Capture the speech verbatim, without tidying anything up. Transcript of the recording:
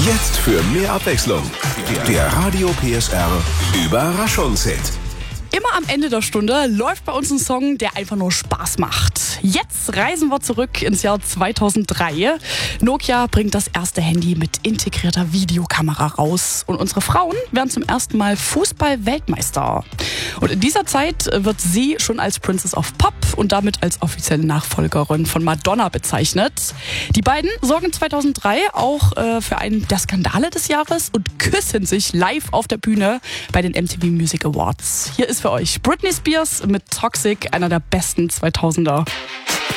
Jetzt für mehr Abwechslung. Der Radio P S R Überraschungshit. Immer am Ende der Stunde läuft bei uns ein Song, der einfach nur Spaß macht. Jetzt reisen wir zurück ins Jahr zweitausenddrei. Nokia bringt das erste Handy mit integrierter Videokamera raus. Und unsere Frauen werden zum ersten Mal Fußball-Weltmeister. Und in dieser Zeit wird sie schon als Princess of Pop und damit als offizielle Nachfolgerin von Madonna bezeichnet. Die beiden sorgen zweitausenddrei auch äh, für einen der Skandale des Jahres und küssen sich live auf der Bühne bei den M T V Music Awards. Hier ist für euch Britney Spears mit Toxic, einer der besten zweitausender.